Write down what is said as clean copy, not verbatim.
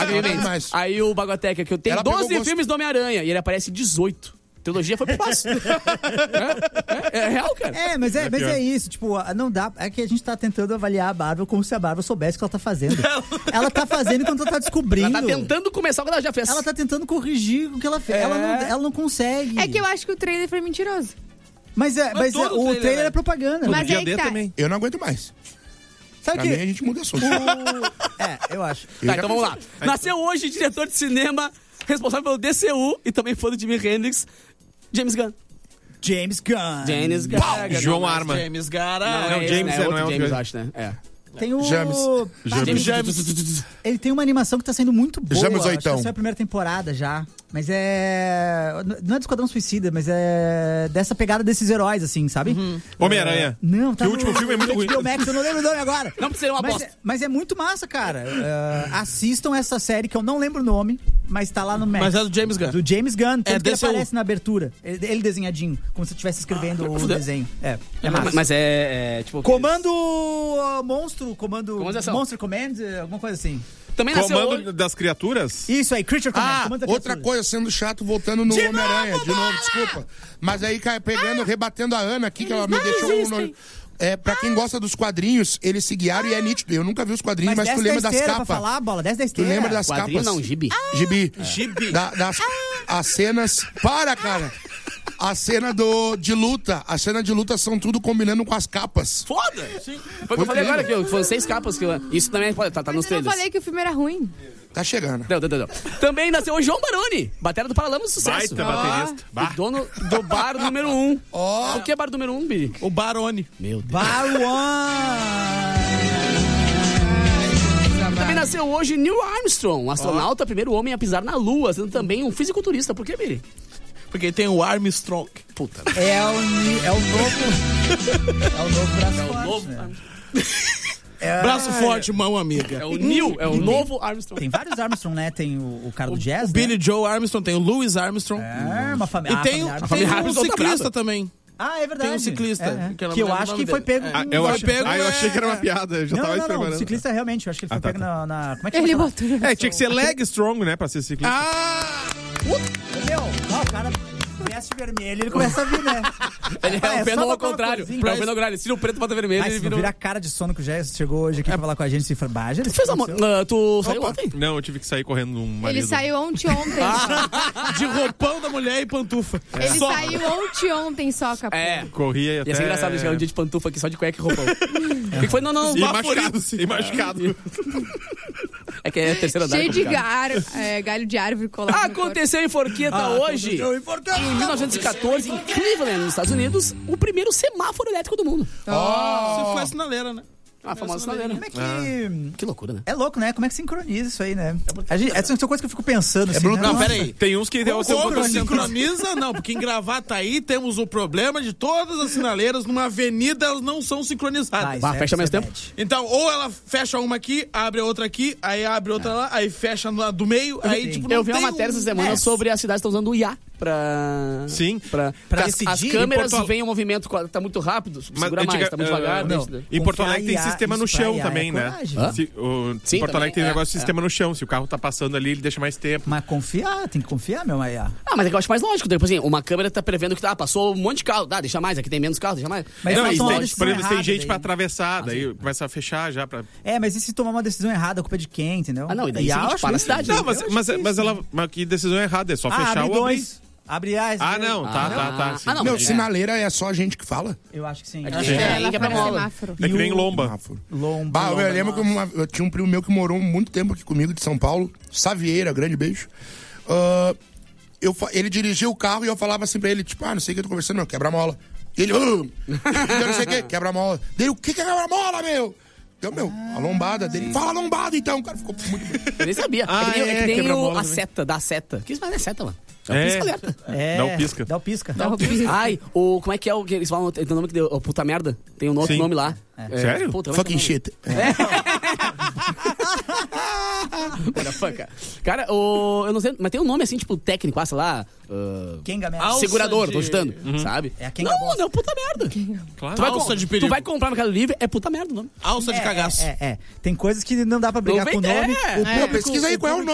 Mendes. Aí o Bagoteca, que eu tenho 12 filmes do Homem-Aranha, e ele aparece 18. Trilogia foi pro passo. É real, cara. Mas é isso, tipo, não dá. É que a gente tá tentando avaliar a Marvel como se a Marvel soubesse o que ela tá fazendo. Ela tá fazendo enquanto ela tá descobrindo. Ela tá tentando começar o que ela já fez. Ela tá tentando corrigir o que ela fez. Ela não consegue. É que eu acho que o trailer foi mentiroso. Mas o trailer é propaganda. Mas aí tá. Também. Eu não aguento mais. Sabe pra mim, a gente muda assunto. Eu acho. Tá, então vamos lá. Nasceu hoje diretor de cinema, responsável pelo DCU e também fã do Jimi Hendrix, James Gunn. João Arma. James Gunn. Não, James é outro não é James, acho, né? Tem o... James. Ele tem uma animação que tá sendo muito boa. James Acho que essa é a primeira temporada já. Mas não é do Esquadrão Suicida, mas é dessa pegada desses heróis, assim, sabe? Homem-Aranha. Não, tá. Que o último filme é muito ruim. Max, eu não lembro o nome agora. Não precisa ser uma bosta. Mas é muito massa, cara. Assistam essa série que eu não lembro o nome, mas tá lá no Max. Mas é do James Gunn. Do James Gunn. Tanto que ele DCU. aparece na abertura. Ele desenhadinho, como se eu estivesse escrevendo o desenho. É massa. Mas tipo... Comando Monstro, Monster Command, alguma coisa assim. Também nasceu hoje. Comando das criaturas? Isso aí, Creature Command. Comando das Outra criaturas. coisa, sendo chato, voltando no Homem-Aranha. De novo, desculpa. Mas aí, cara, rebatendo a Ana aqui, que ela me deixou... pra quem gosta dos quadrinhos, eles se guiaram e é nítido. Eu nunca vi os quadrinhos, mas tu lembra das capas. Pra falar, bola, 10 da Tu esteira. lembra das Quadrinho capas? não, gibi. Gibi. As cenas... cara! A cena de luta. A cena de luta são tudo combinando com as capas. Foda! Sim. Foi o que eu falei agora, que foram 6 capas. Isso também tá nos Eu trailers. falei que o filme era ruim. Tá chegando. Não. Também nasceu o João Baroni, batera do Paralamas do Sucesso. Baita baterista. O dono do bar número 1. O que é bar número 1, Biri? O Barone. Meu Deus. Também nasceu hoje Neil Armstrong, um astronauta, primeiro homem a pisar na Lua, sendo também um fisiculturista. Por que, Biri? Porque tem o Armstrong. Puta. É o novo braço forte, né? Braço forte, mão amiga. É o Neil, é o novo Armstrong. Tem vários Armstrong, né? Tem o cara do jazz, O Billy Joe Armstrong, tem o Louis Armstrong. uma família. E tem família um Armstrong tá ciclista brava. também. é verdade. Tem um ciclista. Que eu acho que foi pego. Eu com- achei que era uma piada. Eu já tava Não, esperando. o ciclista realmente. Eu acho que ele foi pego na... Como é que Ele chama? botou. Tinha que ser leg strong, né? Pra ser ciclista. O cara veste vermelho, ele começa a vir, né? Ele é o Venom só ao contrário. uma É o Venom ao contrário. Ele tira o preto, bota vermelho e Mas ele se vira... virar a cara de sono que o Jess chegou hoje aqui pra falar com a gente, se for baixo. Tu fez amor? Tu saiu ontem? Não, eu tive que sair correndo num marido. Ele saiu ontem. De roupão da mulher e pantufa. Ele saiu ontem só, capô. Corria até... Ia ser engraçado chegar um dia de pantufa aqui só de cueca e roupão. O que foi? Não. E machucado. E machucado. É que é a terceira andar. Cheio de galho de árvore colado. Aconteceu em Forqueta hoje, em 1914, em Cleveland, nos Estados Unidos, o primeiro semáforo elétrico do mundo. Se foi a sinaleira, né? A famosa sinaleira. Como é que... Que loucura, né? É louco, né? Como é que sincroniza isso aí, né? Essa é uma coisa que eu fico pensando. Assim, Bluetooth. Não, peraí. Tem uns que... Como sincroniza? Não, porque em Gravataí temos o problema de todas as sinaleiras numa avenida, elas não são sincronizadas. Fecha ao mesmo tempo. Então, ou ela fecha uma aqui, abre a outra aqui, aí abre outra lá, aí fecha na do meio, aí tipo não Eu vi uma tem matéria essa semana sobre as cidades que estão usando o IA pra... Sim. Pra as decidir. câmeras Em Porto- veem o movimento, tá muito rápido, segura mais, tá muito devagar. Em Porto Alegre tem Confiar em sistema IA, no isso pra chão IA também, é né? coragem. Sim, Em Porto também, Alegre tem um negócio de sistema no chão. Se o carro tá passando ali, ele deixa mais tempo. Mas confiar, tem que confiar, meu Maia. Mas é que eu acho mais lógico. Tipo assim, uma câmera tá prevendo que passou um monte de carro. Deixa mais, aqui tem menos carro, deixa mais. Mas Não, vai e tomar uma tem, decisão por exemplo, tem errada gente daí. pra atravessar, daí começa a fechar já pra... Mas e se tomar uma decisão errada, a culpa é de quem, entendeu? Não, e daí IA, seguinte, eu acho para a isso. cidade. Não, né? mas que decisão errada, é só fechar abre ou abrir. dois. Abre as. Não, tá. Sim. Não, Meu, mas sinaleira é só a gente que fala. Eu acho que sim. Ela que é fora pra mola. semáforo. É que nem lomba. Lomba. Eu lembro que eu tinha um primo meu que morou muito tempo aqui comigo, de São Paulo. Savieira, grande beijo. Ele dirigia o carro e eu falava assim pra ele, tipo, não sei o que eu tô conversando, meu, quebra-mola. E ele, eu não sei o que, quebra-mola. Dele, o que é quebra-mola, meu? Então, a lombada dele. Fala lombada, então. O cara ficou muito... Eu nem sabia. É que nem a seta, da seta. O que isso faz é seta, mano? É o pisca-alerta. Dá o pisca. Dá o pisca. Ai, como é que é o que eles falam? Tem o nome que deu? O puta merda? Tem um outro nome lá. Sério? Puta, Fucking shit. Cara, eu não sei, mas tem um nome assim, tipo, técnico, sei lá. Segurador, tô chutando, sabe? É a Não, é puta merda. Claro. Alça de perigo. Tu vai comprar no Mercado Livre, é puta merda o nome. Alça de cagaço. Tem coisas que não dá pra brigar com o nome. Pô, pesquisa aí qual é o nome.